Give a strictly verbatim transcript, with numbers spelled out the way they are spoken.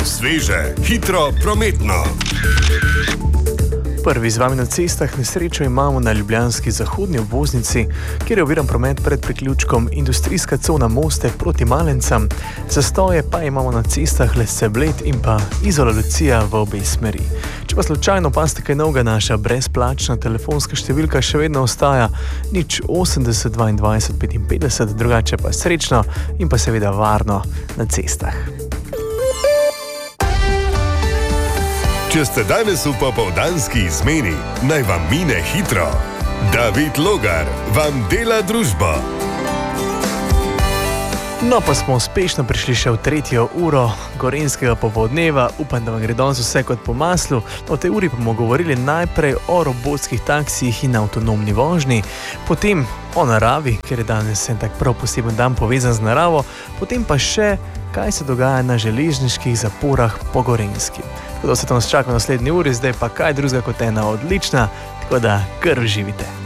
Sveže, hitro, prometno. Prvi z vami na cestah nesrečo imamo na ljubljanski zahodni obvoznici, kjer je oviran promet pred priključkom industrijska cona Mostek proti Malencam. Zastoje pa imamo na cestah Lesce Bled in pa Izola Lucija v obe smeri. Če pa slučajno opazite kaj novega, naša brezplačna telefonska številka še vedno ostaja nič osemdeset dvaindvajset petinpetdeset, drugače pa srečno in pa seveda varno na cestah. Če ste danes v popoldanski izmeni, naj vam mine hitro. David Logar vam dela družbo. No, pa smo uspešno prišli še v tretjo uro gorenjskega popoldneva. Upam, da vam gre danes vse kot po maslu. O tej uri bomo govorili najprej o robotskih taksijih in avtonomni vožnji, potem o naravi, ker je danes en tak prav poseben dan povezan z naravo, potem pa še, kaj se dogaja na železniških zaporah po Gorenjski. Tako da se to nas čaka v naslednji uri, zdaj pa kaj drugega kot ena odlična, tako da kar uživite.